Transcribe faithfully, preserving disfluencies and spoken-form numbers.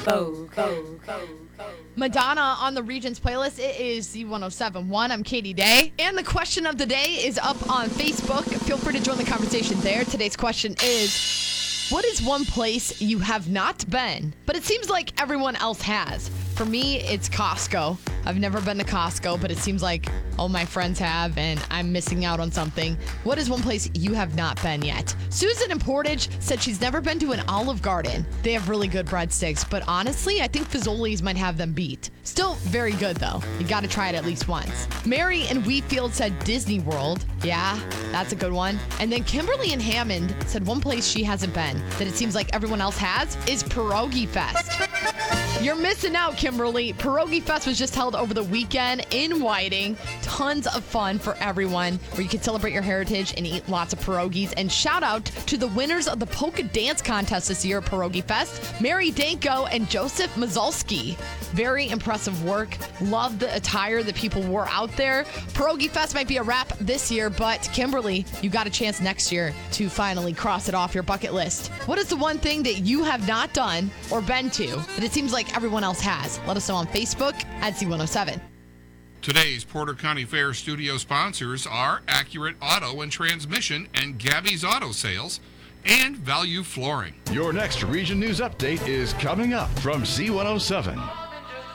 Go, go, go, go. Madonna on the Regions playlist. It is Z one oh seven point one. I'm Katie Day. And the question of the day is up on Facebook. Feel free to join the conversation there. Today's question is, what is one place you have not been, but it seems like everyone else has? For me, it's Costco. I've never been to Costco, but it seems like all my friends have, and I'm missing out on something. What is one place you have not been yet? Susan in Portage said she's never been to an Olive Garden. They have really good breadsticks, but honestly, I think Fazoli's might have them beat. Still very good, though. You got to try it at least once. Mary in Wheatfield said Disney World. Yeah, that's a good one. And then Kimberly in Hammond said one place she hasn't been that it seems like everyone else has is Pierogi Fest. You're missing out, Kimberly. Pierogi Fest was just held over the weekend in Whiting. Tons of fun for everyone, where you can celebrate your heritage and eat lots of pierogies. And shout out to the winners of the polka dance contest this year at Pierogi Fest, Mary Danko and Joseph Mazulski. Very impressive work. Love the attire that people wore out there. Pierogi Fest might be a wrap this year, but Kimberly, you got a chance next year to finally cross it off your bucket list. What is the one thing that you have not done or been to that it seems like everyone else has? Let us know on Facebook at Z one oh seven. Today's Porter County Fair studio sponsors are Accurate Auto and Transmission and Gabby's Auto Sales and Value Flooring. Your next Region News Update is coming up from Z one oh seven.